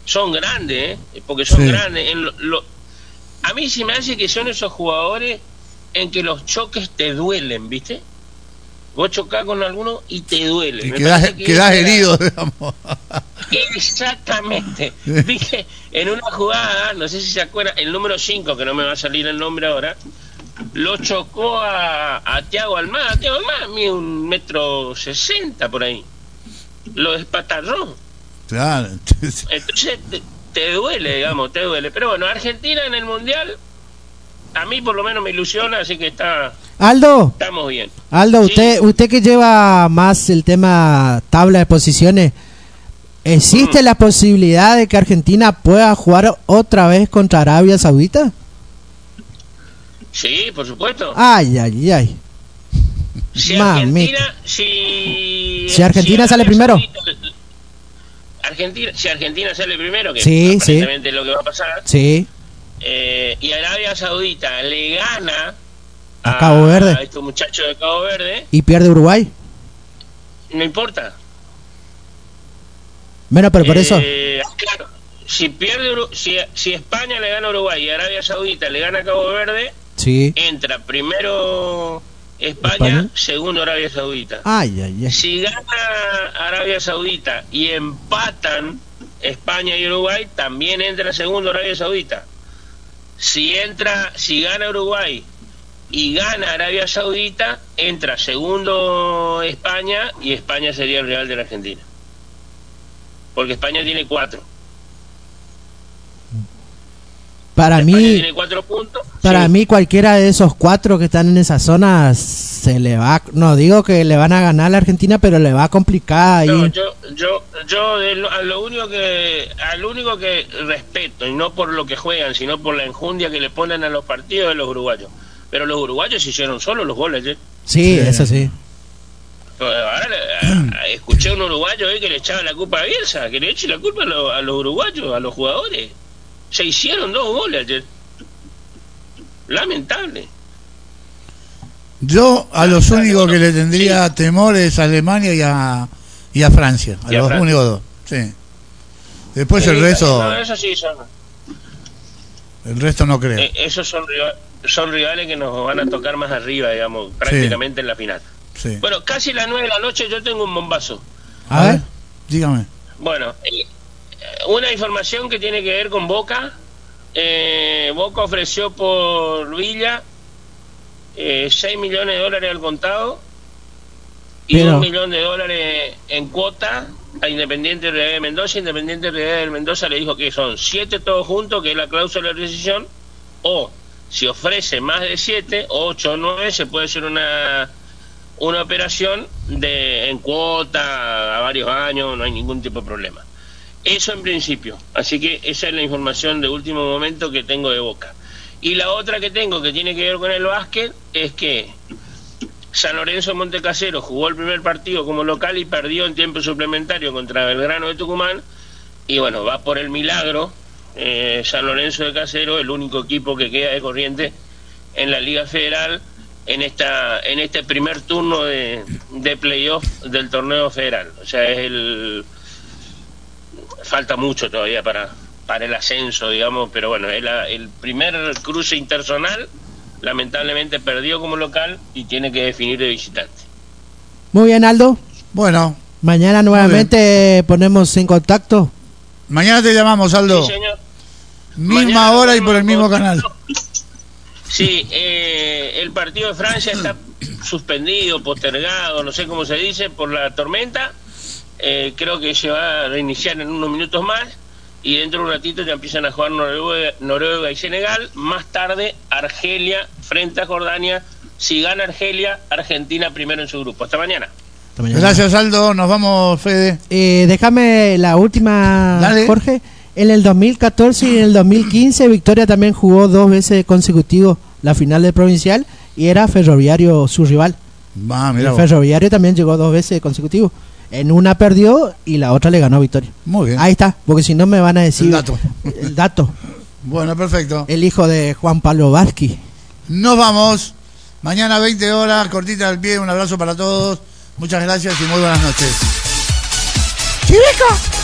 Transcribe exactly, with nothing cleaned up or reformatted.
son grandes, ¿eh? Porque son Sí. grandes. En lo, lo, a mí se me hace que son esos jugadores en que los choques te duelen, ¿viste? Vos chocás con alguno y te duele. Y Me quedás, parece que quedás esa era- herido, digamos. Exactamente. Dije, en una jugada, no sé si se acuerdan, el número cinco, que no me va a salir el nombre ahora, lo chocó a, a Thiago Almada. Thiago Almada mide un metro sesenta por ahí. Lo despatalló. Claro. Entonces te, te duele, digamos, te duele. Pero bueno, Argentina en el Mundial, a mí por lo menos me ilusiona, así que está Aldo, estamos bien. Aldo, Sí. usted, usted que lleva más el tema tabla de posiciones, ¿existe Mm. la posibilidad de que Argentina pueda jugar otra vez contra Arabia Saudita? Sí, por supuesto. Ay, ay, ay. Si Mamita. Argentina, si, Si Argentina sale Arabia primero. Saudita- Argentina, si Argentina sale primero, que Sí, sí. aparentemente es lo que va a pasar, Sí, eh, y Arabia Saudita le gana A Cabo Verde. a estos muchachos de Cabo Verde, y pierde Uruguay. no importa. Bueno, pero por eso. Eh, claro, si pierde Uru- si, si España le gana a Uruguay y Arabia Saudita le gana a Cabo Verde, Sí. entra primero España, España. segundo Arabia Saudita. Ay, ay, ay. Si gana Arabia Saudita y empatan España y Uruguay, también entra segundo Arabia Saudita. Si entra, si gana Uruguay y gana Arabia Saudita, entra segundo España y España sería el rival de la Argentina. Porque España tiene cuatro. Para España mí, tiene cuatro puntos. para Sí. mí cualquiera de esos cuatro que están en esa zona se le va, no digo que le van a ganar a la Argentina, pero le va a complicar ahí. No, yo, yo, yo de lo, a lo único que, al único que respeto, y no por lo que juegan, sino por la enjundia que le ponen a los partidos de los uruguayos. Pero los uruguayos hicieron solo los goles, ¿eh? Sí, Sí. eso sí. Ahora a- a- escuché a un uruguayo hoy que le echaba la culpa a Bielsa, que le eche la culpa a, lo- a los uruguayos, a los jugadores. Se hicieron dos goles ayer. Lamentable. Yo a los únicos que le tendría temor es a Alemania y a, y a Francia. A Y a los Francia. únicos dos. Sí. Después Sí, el resto, no, eso sí son, el resto no creo. eh, esos son, riva- son rivales que nos van a tocar más arriba, digamos, prácticamente en la final. Sí. Bueno, casi las nueve de la noche yo tengo un bombazo. A ver. Dígame. Bueno, eh, una información que tiene que ver con Boca. Eh, Boca ofreció por Villa eh, seis millones de dólares al contado y Pero- un millón de dólares en cuota a Independiente Rivadavia de Mendoza. Independiente Rivadavia de Mendoza le dijo que son siete todos juntos, que es la cláusula de rescisión, o si ofrece más de siete, ocho o nueve, se puede hacer una una operación de en cuota a varios años, no hay ningún tipo de problema. Eso en principio. Así que esa es la información de último momento que tengo de Boca. Y la otra que tengo que tiene que ver con el básquet es que San Lorenzo de Montecasero jugó el primer partido como local y perdió en tiempo suplementario contra Belgrano de Tucumán. Y bueno, va por el milagro. eh, San Lorenzo de Casero, el único equipo que queda de Corrientes en la Liga Federal en esta en este primer turno de, de playoff del torneo federal. O sea, es el falta mucho todavía para para el ascenso, digamos, pero bueno, es la, el primer cruce interzonal. Lamentablemente perdió como local y tiene que definir de visitante. Muy bien, Aldo. Bueno, Mañana nuevamente ponemos en contacto. mañana te llamamos, Aldo. Sí, señor. Misma Mañana hora y nos por el mismo vemos. canal. Sí, eh, el partido de Francia está suspendido, postergado, no sé cómo se dice, por la tormenta. Eh, creo que se va a reiniciar en unos minutos más y dentro de un ratito ya empiezan a jugar Noruega, Noruega y Senegal. Más tarde Argelia frente a Jordania. Si gana Argelia, Argentina primero en su grupo. Hasta mañana. Hasta mañana. Gracias, Aldo. Nos vamos, Fede. Eh, déjame la última, Dale. Jorge. En el dos mil catorce y en el dos mil quince, Victoria también jugó dos veces consecutivos la final del provincial y era Ferroviario su rival. Va, El mira vos. Ferroviario también llegó dos veces consecutivos. En una perdió y la otra le ganó Victoria. Muy bien. Ahí está, porque si no me van a decir El dato. el dato. Bueno, perfecto. El hijo de Juan Pablo Vázquez. Nos vamos. Mañana veinte horas, cortita del pie. Un abrazo para todos. Muchas gracias y muy buenas noches. ¡Chivico!